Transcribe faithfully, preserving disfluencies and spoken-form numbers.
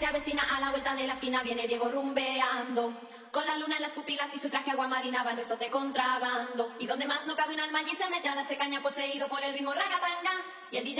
se avecina a la vuelta de la esquina, viene Diego rumbeando. Con la luna en las pupilas y su traje aguamarina van restos de contrabando. Y donde más no cabe un alma allí se mete a darse caña, poseído por el ritmo ragatanga. Y el D J